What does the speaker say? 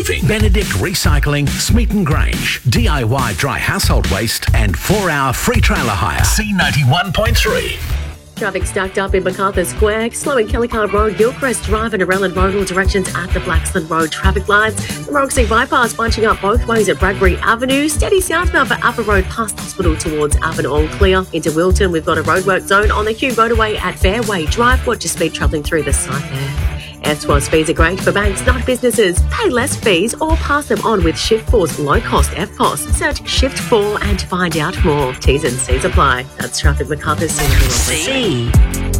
Benedict Recycling, Smeaton Grange, DIY dry household waste and 4-hour free trailer hire. C91.3. Traffic stacked up in Macarthur Square, slowing Kellycard Road, Gilchrist Drive and Arellan Road, all directions at the Blaxland Road traffic lights. The Roxy Bypass bunching up both ways at Bradbury Avenue. Steady southbound for Upper Road past Hospital towards Avon, all clear. Into Wilton, we've got a roadwork zone on the Hugh motorway at Fairway Drive. Watch your speed travelling through the site there. FSWAS fees are great for banks, not businesses. Pay less fees or pass them on with Shift4's low-cost FPOS. Search Shift4 and find out more. T's and C's apply. That's traffic Macarthur. C.